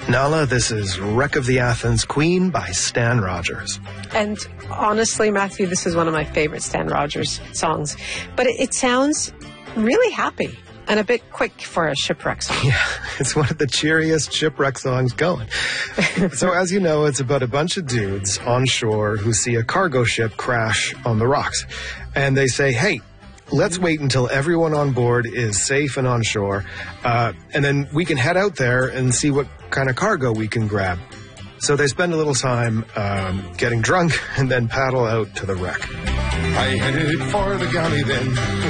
Nala, this is Wreck of the Athens Queen by Stan Rogers. And honestly, Matthew, this is one of my favorite Stan Rogers songs. But it sounds really happy and a bit quick for a shipwreck song. Yeah, it's one of the cheeriest shipwreck songs going. So as you know, it's about a bunch of dudes on shore who see a cargo ship crash on the rocks. And they say, hey, let's wait until everyone on board is safe and on shore, and then we can head out there and see what kind of cargo we can grab. So they spend a little time getting drunk and then paddle out to the wreck. I headed for the galley then.